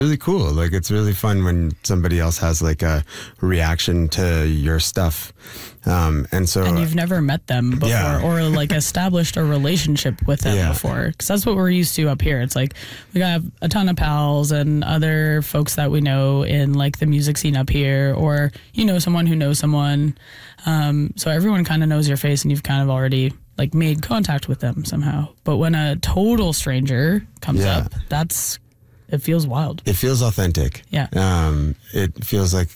really cool. Like, it's really fun when somebody else has like a reaction to your stuff. And you've never met them before or like established a relationship with them before. Because that's what we're used to up here. It's like we got a ton of pals and other folks that we know in like the music scene up here, or you know someone who knows someone. So everyone kind of knows your face and you've kind of already like made contact with them somehow. But when a total stranger comes up, it feels wild. It feels authentic. Yeah. It feels like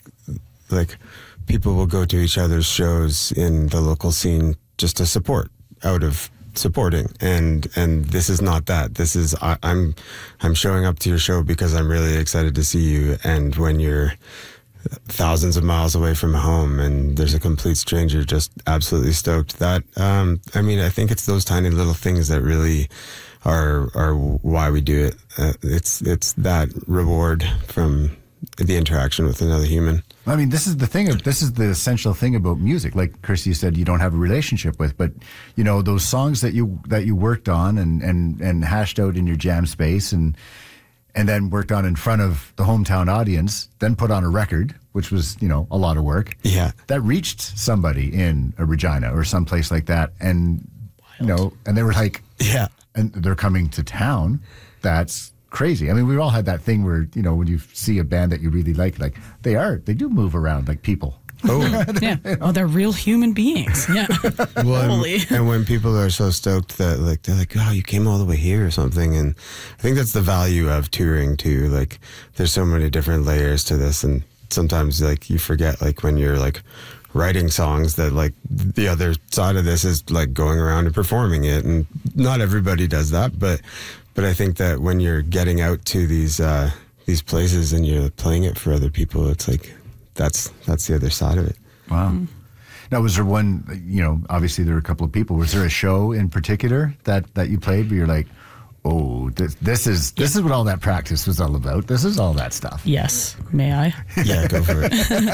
people will go to each other's shows in the local scene just to support, out of supporting. And this is not that. This is I'm showing up to your show because I'm really excited to see you. And when you're thousands of miles away from home and there's a complete stranger just absolutely stoked, that I think it's those tiny little things that really are why we do it. It's that reward from the interaction with another human. I mean, this is the essential thing about music. Like Christy said, you don't have a relationship with, but you know, those songs that you worked on and hashed out in your jam space and then worked on in front of the hometown audience, then put on a record, which was, you know, a lot of work. Yeah. That reached somebody in a Regina or someplace like that. And, you know, and they were like, yeah, and they're coming to town. That's crazy. I mean, we've all had that thing where, you know, when you see a band that you really like they do move around like people. Oh, yeah. Oh, they're real human beings. Yeah. Well, and when people are so stoked that like they're like, oh, you came all the way here or something, and I think that's the value of touring too. Like, there's so many different layers to this, and sometimes like you forget, like when you're like writing songs, that like the other side of this is like going around and performing it, and not everybody does that, but I think that when you're getting out to these places and you're playing it for other people, it's like that's the other side of it. Wow. Mm. Now, was there one, you know, obviously there were a couple of people. Was there a show in particular that you played where you're like, oh, this is what all that practice was all about. This is all that stuff. Yes. May I? Yeah, go for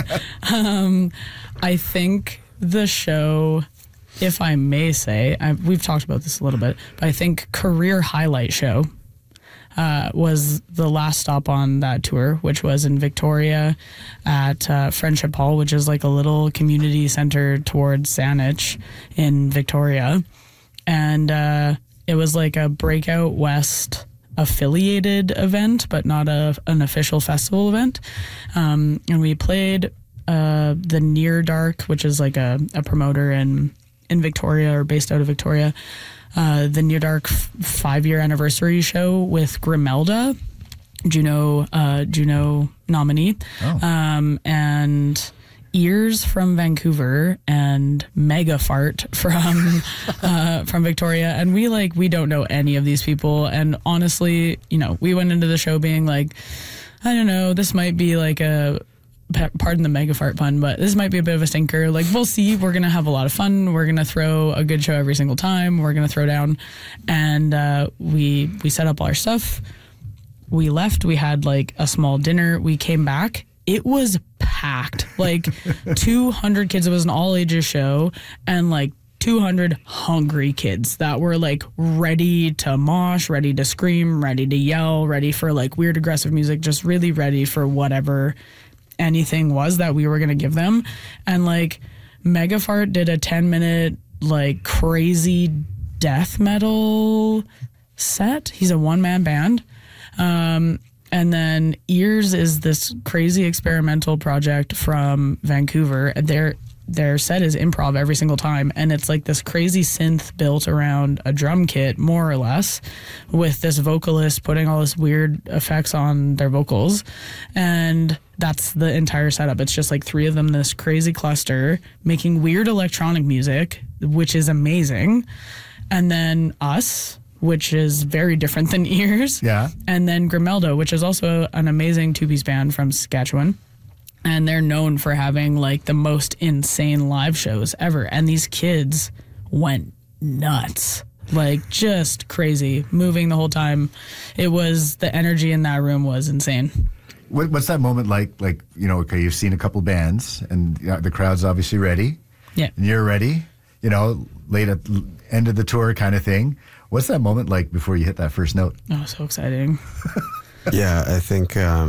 it. I think the show, if I may say, we've talked about this a little bit, but I think Career Highlight Show was the last stop on that tour, which was in Victoria at Friendship Hall, which is like a little community center towards Saanich in Victoria. And it was like a Breakout West affiliated event, but not an official festival event. And we played the Near Dark, which is like a promoter in Victoria, or based out of Victoria. The Near Dark 5-year anniversary show with Grimelda, Juno nominee, and Ears from Vancouver and Mega Fart from Victoria. And we don't know any of these people. And honestly, you know, we went into the show being like, I don't know, this might be like pardon the mega fart pun, but this might be a bit of a stinker. Like, we'll see. We're going to have a lot of fun. We're going to throw a good show every single time. We're going to throw down. And we set up all our stuff. We left. We had like a small dinner. We came back. It was packed. Like 200 kids. It was an all ages show. And like 200 hungry kids that were like ready to mosh, ready to scream, ready to yell, ready for like weird aggressive music, just really ready for whatever anything was that we were going to give them. And like Megafart did a 10-minute like crazy death metal set. He's a one-man band. And then Ears is this crazy experimental project from Vancouver. And their set is improv every single time, and it's like this crazy synth built around a drum kit, more or less, with this vocalist putting all this weird effects on their vocals, and that's the entire setup. It's just like 3 of them, this crazy cluster, making weird electronic music, which is amazing, and then us, which is very different than Ears, and then Grimelda, which is also an amazing 2-piece band from Saskatchewan. And they're known for having like the most insane live shows ever. And these kids went nuts, like just crazy, moving the whole time. It was, the energy in that room was insane. What's that moment like? Like, you know, okay, you've seen a couple bands and the crowd's obviously ready. Yeah. And you're ready, you know, late at the end of the tour kind of thing. What's that moment like before you hit that first note? Oh, so exciting. Yeah, I think